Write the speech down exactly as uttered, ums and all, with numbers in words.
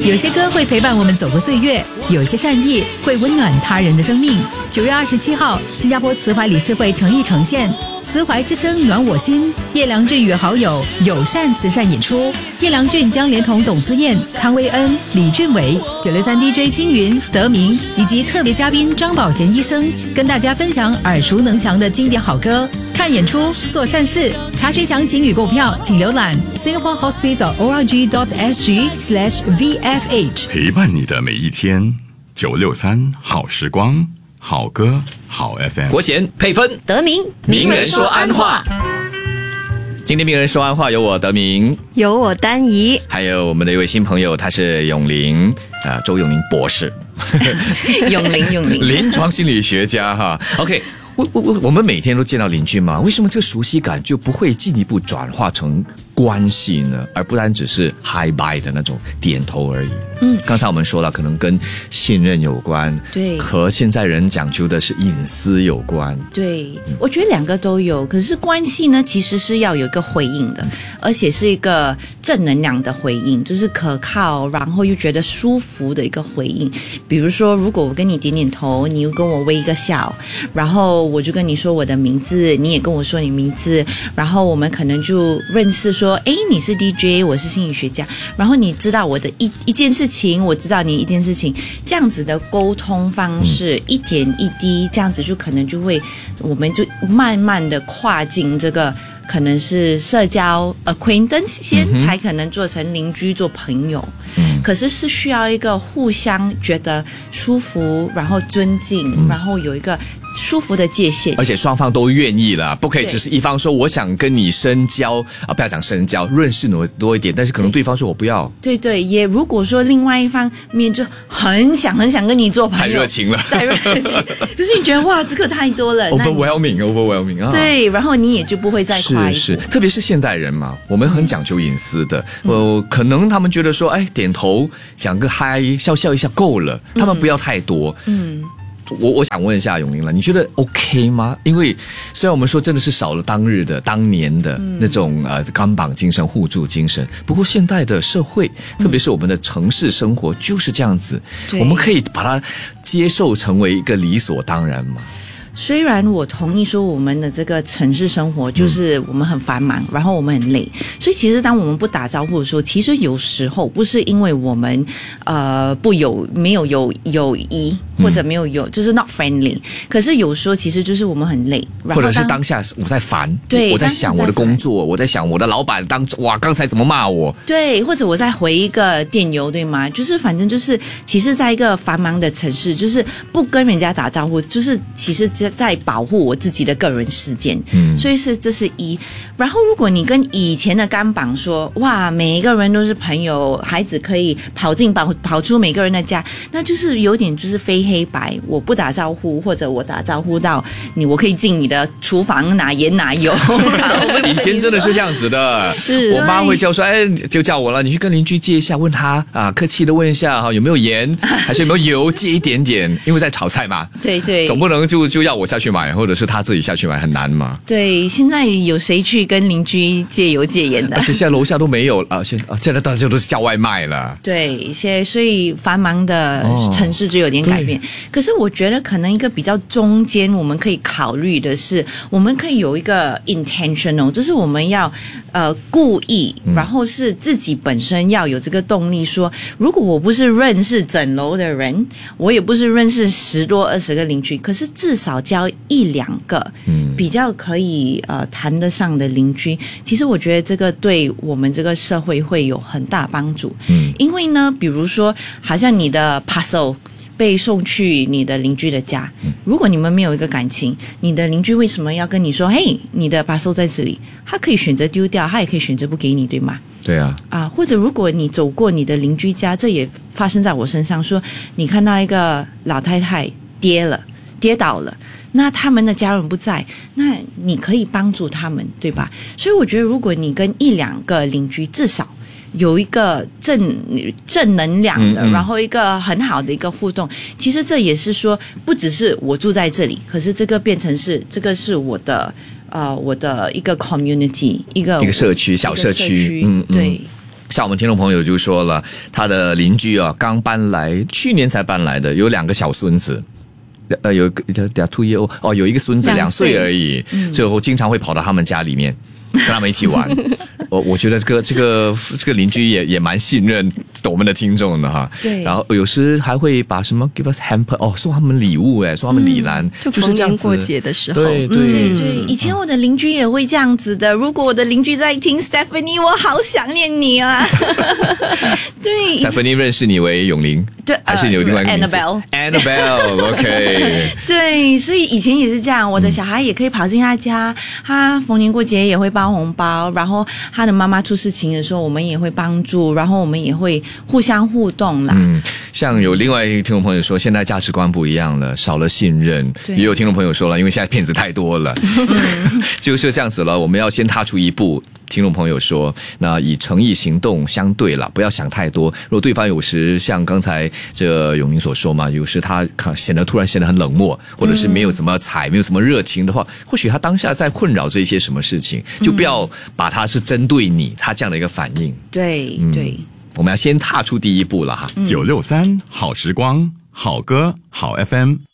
有些歌会陪伴我们走过岁月，有些善意会温暖他人的生命。九月二十七号，新加坡慈怀理事会诚意呈现慈怀之声暖我心，叶良俊与好友友善慈善演出。叶良俊将连同董姿燕、汤威恩、李俊伟、九六三 D J 金云、德明以及特别嘉宾张宝贤医生，跟大家分享耳熟能详的经典好歌。看演出，做善事。查询详情与购票，请浏览 singapore hospice dot org dot s g slash v f h。 陪伴你的每一天，九六三好时光，好歌好 F M。 国贤、佩芬、 德明， 名人说安话。今天名人说安话有我德明， 有我丹怡， 还有我们的一位新朋友，他是永林，呃，周永林博士， 永林永林， 临床心理学家哈。OK。我我我我们每天都见到邻居嘛，为什么这个熟悉感就不会进一步转化成关系呢？而不单只是 hi bye 的那种点头而已。嗯，刚才我们说了，可能跟信任有关， 对， 和现在人讲究的是隐私有关。 对，我觉得两个都有。可是关系呢，其实是要有一个回应的，而且是一个正能量的回应，就是可靠，然后又觉得舒服的一个回应。比如说，如果我跟你点点头，你又跟我微一个笑，然后我就跟你说我的名字，你也跟我说你名字，然后我们可能就认识说，诶，你是 D J， 我是心理学家，然后你知道我的一一件事情，我知道你一件事情，这样子的沟通方式，嗯、一点一滴，这样子就可能就会，我们就慢慢的跨进这个。可能是社交 acquaintance 先才可能做成邻居做朋友、嗯、可是是需要一个互相觉得舒服，然后尊敬、嗯、然后有一个舒服的界限， 而且双方都愿意了，不可以只是一方说我想跟你深交啊，不要讲深交，认识你多一点，但是可能对方说我不要。 对对，也如果说另外一方面就很想很想跟你做朋友， 太热情了， 太热情，可是你觉得哇这个太多了 ，overwhelming overwhelming 啊， 对，然后你也就不会再跨一步。 是是，特别是现代人嘛，我们很讲究隐私的，嗯、呃，可能他们觉得说，哎，点头讲个嗨，笑笑一下够了，他们不要太多。嗯。嗯我我想问一下永林了，你觉得 OK 吗？因为虽然我们说真的是少了当日的、当年的那种呃钢绑精神、互助精神，不过现代的社会，特别是我们的城市生活就是这样子，我们可以把它接受成为一个理所当然吗？ 虽然我同意说我们的这个城市生活就是我们很繁忙、嗯、然后我们很累，所以其实当我们不打招呼的时候，其实有时候不是因为我们呃不有没有有友谊或者没有有、嗯、就是 not friendly， 可是有时候其实就是我们很累，然后或者是当下我在烦， 对， 我在想我的工作，我在想我的老板当哇刚才怎么骂我， 对，或者我在回一个电邮，对吗？就是反正就是其实在一个繁忙的城市，就是不跟人家打招呼，就是其实在保护我自己的个人时间、嗯、所以是这是一。然后如果你跟以前的钢绑说哇每一个人都是朋友，孩子可以跑进跑跑出每个人的家，那就是有点就是非黑白，我不打招呼或者我打招呼到你，我可以进你的厨房拿盐拿油以前真的是这样子的， 是我妈会叫说哎就叫我了，你去跟邻居借一下，问他啊客气的问一下有没有盐还是有没有油借一点点，因为在炒菜嘛， 对对， 总不能就就要我下去买，或者是他自己下去买，很难嘛。 对，现在有谁去跟邻居借油借盐的？ 而且现在楼下都没有啊，现啊现在大家都是叫外卖了。 对，现在所以繁忙的城市就有点改变。哦、可是我觉得可能一个比较中间，我们可以考虑的是，我们可以有一个 intentional， 就是我们要呃故意，然后是自己本身要有这个动力说，如果我不是认识整楼的人，我也不是认识十多二十个邻居，可是至少交一两个比较可以呃谈得上的邻居，其实我觉得这个对我们这个社会会有很大帮助。嗯，因为呢，比如说，好像你的 parcel 被送去你的邻居的家，如果你们没有一个感情，你的邻居为什么要跟你说，嘿，你的 parcel 在这里？他可以选择丢掉，他也可以选择不给你，对吗？ 对啊， 啊，或者如果你走过你的邻居家，这也发生在我身上，说你看到一个老太太跌了。跌倒了，那他们的家人不在，那你可以帮助他们，对吧？所以我觉得如果你跟一两个邻居至少有一个正正能量的、嗯嗯、然后一个很好的一个互动，其实这也是说不只是我住在这里，可是这个变成是这个是我的呃我的一个 community， 一个一个社区小社区，嗯， 对。 像我们听众朋友就说了，他的邻居啊，刚搬来，去年才搬来的，有两个小孙子。呃，有一个 two year old 哦，有一个孙子两岁而已，嗯、所以我经常会跑到他们家里面跟他们一起玩。我我觉得这个这个这个邻居也也蛮信任我们的听众的哈。 对。 然后有时还会把什么 give us hamper 哦，送他们礼物哎，送他们礼篮、嗯， 就就是这样子。 过节的时候， 对对、 嗯、对对。以前我的邻居也会这样子的。如果我的邻居在听 Stephanie， 我好想念你啊。对 ，Stephanie 认识你为永玲， 对， 还是你有另外一个名字 ？Annabelle，Annabelle，OK。 对，所以以前也是这样，我的小孩也可以跑进他家，他逢年过节也会包红包，然后他的妈妈出事情的时候，我们也会帮助，然后我们也会互相互动啦。 嗯，像有另外一个听众朋友说，现在价值观不一样了，少了信任。也有听众朋友说了，因为现在骗子太多了，就是这样子了。我们要先踏出一步。听众朋友说，那以诚意行动相对了，不要想太多。如果对方有时像刚才这永宁所说嘛，有时他显得突然显得很冷漠，或者是没有怎么踩，没有什么热情的话，或许他当下在困扰这些什么事情，就不要把他是针对你，他这样的一个反应。 对、嗯、对， 我们要先踏出第一步了哈。 九六三好时光，好歌好 F M。